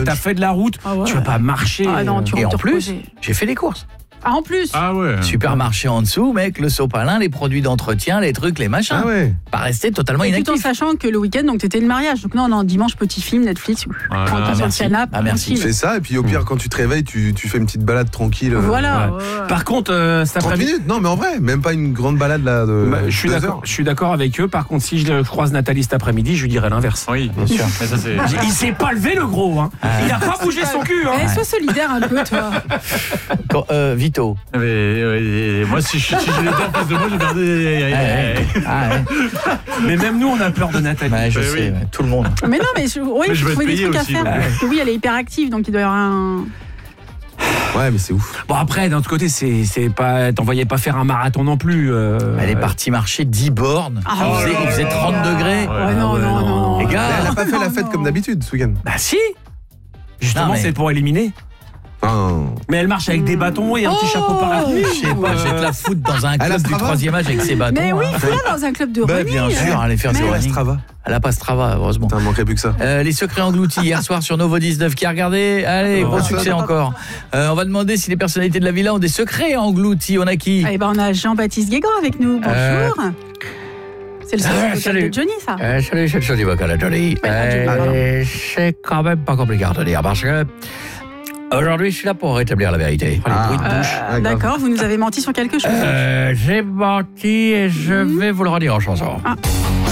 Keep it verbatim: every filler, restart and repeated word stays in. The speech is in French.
brunch. T'as fait de la route, Ah ouais. tu vas pas marcher. Ah non, tu Et vas en te plus, reposer. j'ai fait les courses. Ah, en plus. Ah ouais. Supermarché en dessous, mec, le sopalin, les produits d'entretien, les trucs, les machins. Ah ouais. Pas rester totalement Et tout en inactif. sachant que le week-end, donc t'étais le mariage. Donc non, non, dimanche, petit film, Netflix, Ah, tranquille sur le merci. canapé. Ah, merci. Tu tranquille. fais ça et puis au pire quand tu te réveilles tu, tu fais une petite balade tranquille. euh, Voilà. Ouais. ouais, ouais. Par contre, euh, cet trente après-midi, minutes. Non mais en vrai, même pas une grande balade là de bah, je suis deux d'accord. heures. Je suis d'accord avec eux. Par contre, si je croise Nathalie cet après-midi, je lui dirai l'inverse. Oui, Bien sûr. mais ça c'est. Il s'est pas levé le gros, hein. Il a pas bougé son cul, hein. Eh, sois solidaire un peu, toi. Quand- euh, Vito. Mais, euh, moi, si je si je l'étais en face de moi, j'ai perdu. Ah ouais. Mais même nous, on a peur de Nathalie. Ouais, je Bah sais, oui. ouais, tout le monde. Mais non, mais je, oui, Mais je faut vais trouver te des payer trucs à aussi, faire. ouais. Parce que oui, elle est hyperactive, donc il doit y avoir un. Ouais mais c'est ouf. Bon après, d'un autre côté, c'est c'est pas, t'envoyais pas faire un marathon non plus. euh, Elle est partie marcher dix bornes. Ah, il, faisait, il faisait trente degrés. Ouais, non, ouais, non, non, non, non. Les gars, Mais elle a pas fait la non, fête non. comme d'habitude ce week-end. Bah si. Justement, Non, mais- c'est pour éliminer. Enfin, Mais elle marche avec des bâtons et un petit Oh. chapeau parapluie. je sais pas, je vais te la foutre dans un Elle a club du Strava troisième âge avec ses bâtons. Mais oui, hein. fais-la dans un club de Bah, running. bien sûr, aller faire Mais- du ouais, running. Strava. Elle a pas Strava, heureusement. Putain, manquerait plus que ça. Euh, les secrets engloutis hier soir sur Novo dix-neuf. Qui a regardé? Allez, gros Oh. succès encore. Euh, on va demander si les personnalités de la villa ont des secrets engloutis. On a qui? Eh ben, on a Jean-Baptiste Guégan avec nous. Bonjour. Euh. C'est le Ah, secret salut. de Johnny, ça. Euh, salut, c'est le Johnny vocal à Johnny. Ouais, Johnny, Euh, c'est quand même pas compliqué à retenir parce que aujourd'hui, je suis là pour rétablir la vérité. Oh, les bruits de Euh, bouche. Ah, grave. D'accord, vous nous avez menti sur quelque chose. Euh, j'ai menti et je vais vous le redire en chanson. Ah.